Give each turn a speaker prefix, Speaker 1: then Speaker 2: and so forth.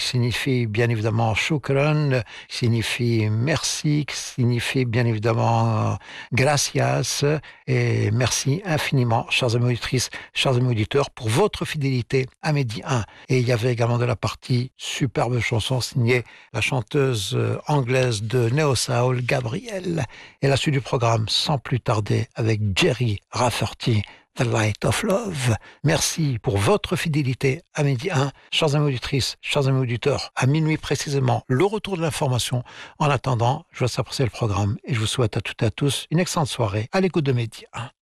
Speaker 1: qui signifie bien évidemment shukran, qui signifie merci, qui signifie bien évidemment gracias, et merci infiniment, chers amis auditrices, chers amis auditeurs, pour votre fidélité à Midi 1. Et il y avait également de la partie superbe chanson signée la chanteuse anglaise de Neo Soul, Gabrielle. Et la suite du programme, sans plus tarder, avec Jerry Rafferty, The Light of Love. Merci pour votre fidélité à Midi 1. Chers amis auditrices, chers amis auditeurs, à minuit précisément, le retour de l'information. En attendant, je vous laisse apprécier le programme et je vous souhaite à toutes et à tous une excellente soirée à l'écoute de Midi 1.